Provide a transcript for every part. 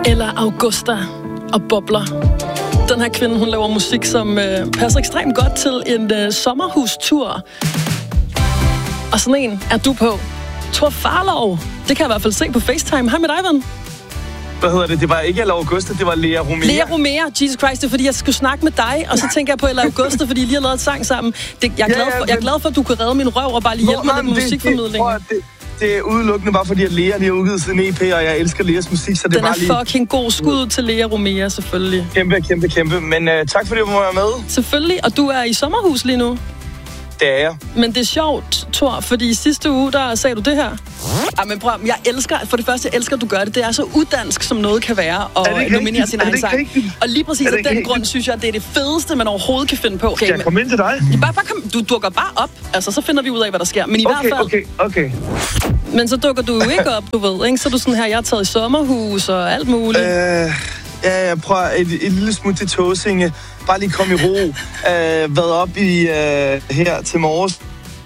Eller Augusta og Bobler. Den her kvinde, hun laver musik, som passer ekstremt godt til en sommerhustur. Og sådan en er du på. Thor Farlov. Det kan jeg i hvert fald se på FaceTime. Hej med dig, ven. Hvad hedder det? Det var ikke Ella Augusta, det var Lea Romea. Lea Romea, Jesus Christ, det er fordi, jeg skulle snakke med dig, og så tænker jeg på Ella Augusta, fordi I lige har lavet et sang sammen. Jeg er glad for, at du kunne redde min røv og bare lige hjælpe mig med musikformidling. Det er udelukkende bare fordi, at Lea lige har udgivet sin EP, og jeg elsker Leas musik, så det er bare lige... Den er fucking god. Skud til Lea Romea, selvfølgelig. Kæmpe. Men tak fordi du må være med. Selvfølgelig, og du er i sommerhus lige nu. Det er jeg. Men det er sjovt, Thor, fordi i sidste uge, der sagde du det her. Men prøv, jeg elsker, for det første, jeg elsker, at du gør det. Det er så uddansk, som noget kan være, at nominere sin egen sang. Og lige præcis af den grund, synes jeg, at det er det fedeste, man overhovedet kan finde på. Skal jeg komme ind til dig? Du dukker bare op, altså så finder vi ud af, hvad der sker. Men i hvert fald... Okay. Men så dukker du jo ikke op, du ved, ikke? Så er du sådan her, jeg har taget i sommerhus og alt muligt. Ja, jeg prøver et lille smut til Tåsinge. Bare lige komme i ro. Været op i her til morges.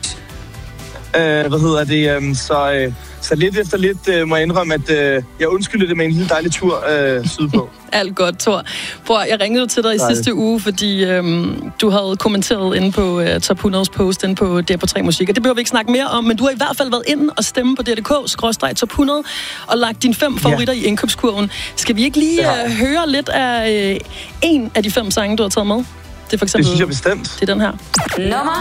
Så lidt efter lidt må jeg indrømme, at jeg undskylder det med en lille dejlig tur sydpå. Alt godt, Thor. Prøv, jeg ringede til dig i sidste uge, fordi du havde kommenteret inde på Top 100's post inde på DR3 Musik, og det behøver vi ikke snakke mere om, men du har i hvert fald været inde og stemme på DRDK/Top 100 og lagt dine 5 favoritter i indkøbskurven. Skal vi ikke lige høre lidt af en af de 5 sange, du har taget med? Det er for eksempel, det synes jeg bestemt. Det er den her. Nummer